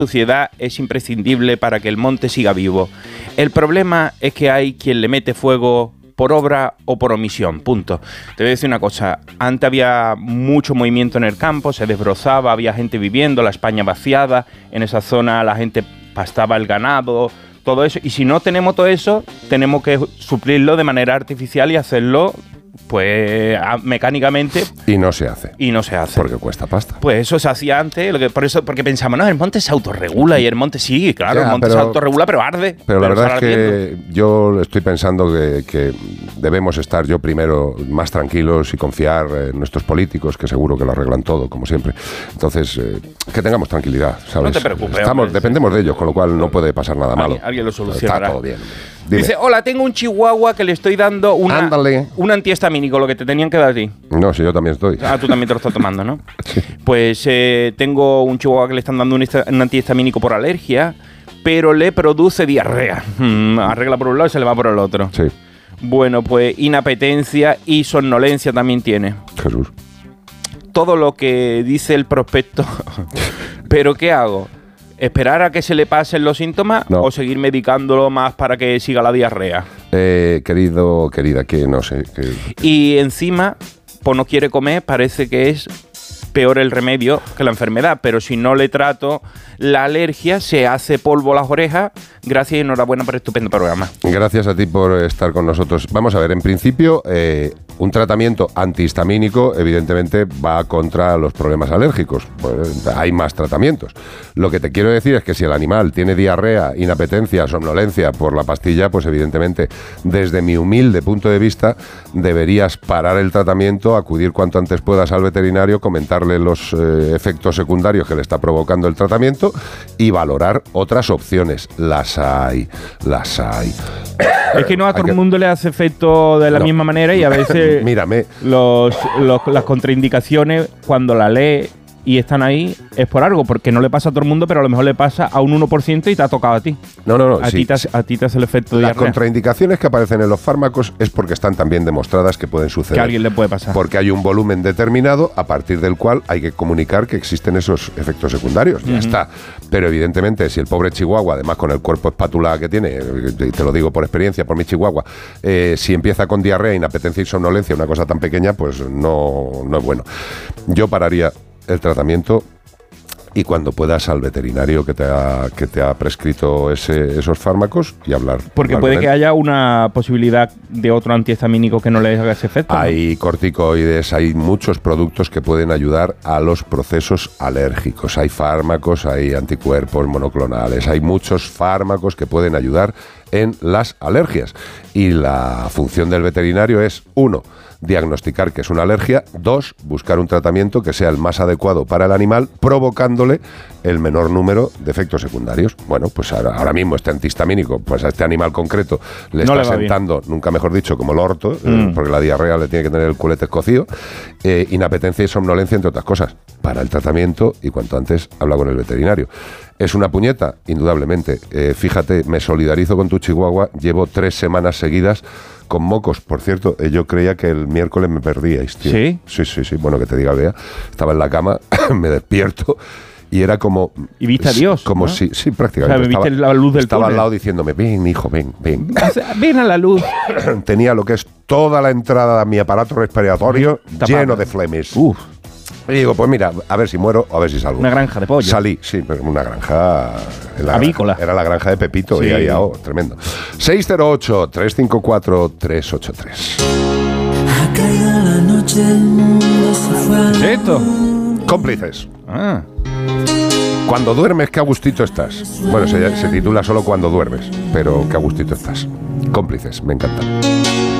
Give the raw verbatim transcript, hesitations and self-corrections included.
suciedad es imprescindible para que el monte siga vivo. El problema es que hay quien le mete fuego por obra o por omisión, punto. Te voy a decir una cosa, antes había mucho movimiento en el campo, se desbrozaba, había gente viviendo, la España vaciada, en esa zona la gente pastaba el ganado, todo eso, y si no tenemos todo eso, tenemos que suplirlo de manera artificial y hacerlo pues mecánicamente. Y no se hace. Y no se hace. Porque cuesta pasta. Pues eso se hacía antes, lo que, por eso, porque pensamos, no, el monte se autorregula y el monte sí, claro, ya, el monte pero, se autorregula, pero arde. Pero, pero la verdad es que yo estoy pensando que, que debemos estar yo primero más tranquilos y confiar en nuestros políticos, que seguro que lo arreglan todo, como siempre. Entonces, eh, que tengamos tranquilidad, ¿sabes? No te preocupes. Estamos, hombre, dependemos sí. de ellos, con lo cual no puede pasar nada malo. Alguien, alguien lo solucionará. Está todo bien. Dime. Dice, hola, tengo un chihuahua que le estoy dando una, un antihistamínico, lo que te tenían que dar a ti. No, si yo también estoy. Ah, tú también te lo estás tomando, ¿no? Sí. Pues eh, tengo un chihuahua que le están dando un, un antihistamínico por alergia, pero le produce diarrea. Mm, arregla por un lado y se le va por el otro. Sí. Bueno, pues inapetencia y somnolencia también tiene. Jesús. Todo lo que dice el prospecto. ¿Pero qué hago? ¿Esperar a que se le pasen los síntomas no. o seguir medicándolo más para que siga la diarrea? Eh, querido, querida, que no sé. Que... Y encima, pues no quiere comer, parece que es peor el remedio que la enfermedad, pero si no le trato la alergia, se hace polvo las orejas. Gracias y enhorabuena por el estupendo programa. Gracias a ti por estar con nosotros. Vamos a ver, en principio, eh, un tratamiento antihistamínico evidentemente va contra los problemas alérgicos. Pues, hay más tratamientos. Lo que te quiero decir es que si el animal tiene diarrea, inapetencia, somnolencia por la pastilla, pues evidentemente, desde mi humilde punto de vista, deberías parar el tratamiento, acudir cuanto antes puedas al veterinario, comentarle los eh, efectos secundarios que le está provocando el tratamiento y valorar otras opciones. Las hay, las hay. Es que no a todo el mundo le hace efecto de la no. misma manera y a veces Mírame. Los, los, las contraindicaciones, cuando la lee y están ahí, es por algo, porque no le pasa a todo el mundo, pero a lo mejor le pasa a un uno por ciento y te ha tocado a ti. No, no, no. A, sí, ti, te, sí. a ti te hace el efecto de Las diarrea. Contraindicaciones que aparecen en los fármacos es porque están también demostradas que pueden suceder. Que a alguien le puede pasar. Porque hay un volumen determinado a partir del cual hay que comunicar que existen esos efectos secundarios. Ya uh-huh. está. Pero evidentemente, si el pobre chihuahua, además con el cuerpo espatulado que tiene, y te lo digo por experiencia, por mi chihuahua, eh, si empieza con diarrea, inapetencia y somnolencia, una cosa tan pequeña, pues no, no es bueno. Yo pararía el tratamiento y cuando puedas al veterinario que te ha, que te ha prescrito ese, esos fármacos y hablar. Porque hablar puede que haya una posibilidad de otro antihistamínico que no le haga ese efecto. Hay ¿no? corticoides, hay muchos productos que pueden ayudar a los procesos alérgicos. Hay fármacos, hay anticuerpos monoclonales, hay muchos fármacos que pueden ayudar en las alergias. Y la función del veterinario es, uno, diagnosticar que es una alergia, dos, buscar un tratamiento que sea el más adecuado para el animal, provocándole el menor número de efectos secundarios. Bueno, pues ahora, ahora mismo este antihistamínico, pues a este animal concreto le no está le sentando, bien. nunca mejor dicho, como el orto, mm. eh, porque la diarrea le tiene que tener el culete escocido, eh, inapetencia y somnolencia, entre otras cosas. Para el tratamiento y cuanto antes habla con el veterinario. ¿Es una puñeta? Indudablemente. Eh, fíjate, me solidarizo con tu chihuahua, llevo tres semanas seguidas con mocos. Por cierto, eh, yo creía que el miércoles me perdíais, tío. ¿Sí? Sí, sí, sí. Bueno, que te diga, Bea. Estaba en la cama, me despierto y era como... ¿Y viste a Dios? Como ¿no? si, sí, prácticamente. O sea, estaba, viste la luz del estaba túnel. Al lado diciéndome, ven, hijo, ven, ven. Ven a la luz. Tenía lo que es toda la entrada de mi aparato respiratorio Tapado. lleno de flemis. Uf. Y digo, pues mira, a ver si muero o a ver si salgo. Una granja de pollo. Salí, sí, pero una granja... La avícola. Era la granja de Pepito sí. y ahí, oh, tremendo. seis cero ocho, tres cinco cuatro, tres ocho tres. Ha caído la noche, el mundo se fue a la... ¿Qué es esto? Cómplices. Ah. Cuando duermes, qué a gustito estás. Bueno, se, se titula solo Cuando duermes, pero qué a gustito estás. Cómplices, me encanta.